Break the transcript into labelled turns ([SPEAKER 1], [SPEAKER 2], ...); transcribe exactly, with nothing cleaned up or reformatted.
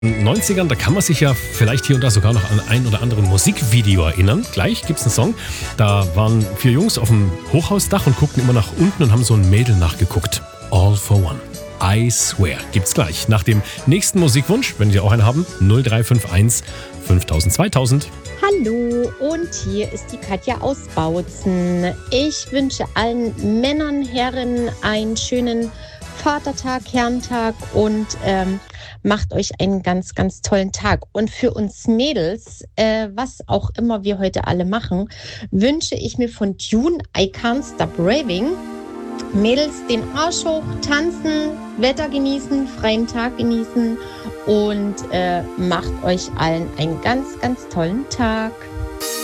[SPEAKER 1] neunzigern, da kann man sich ja vielleicht hier und da sogar noch an ein oder andere Musikvideo erinnern. Gleich gibt's einen Song, da waren vier Jungs auf dem Hochhausdach und guckten immer nach unten und haben so ein Mädel nachgeguckt. All for One. I swear. Gibt's gleich. Nach dem nächsten Musikwunsch, wenn Sie auch einen haben, null drei fünf eins fünftausend zweitausend.
[SPEAKER 2] Hallo, und hier ist die Katja aus Bautzen. Ich wünsche allen Männern, Herren einen schönen Vatertag, Herrentag und ähm, macht euch einen ganz, ganz tollen Tag. Und für uns Mädels, äh, was auch immer wir heute alle machen, wünsche ich mir von Tune I Can't Stop Raving. Mädels, den Arsch hoch, tanzen, Wetter genießen, freien Tag genießen und äh, macht euch allen einen ganz, ganz tollen Tag.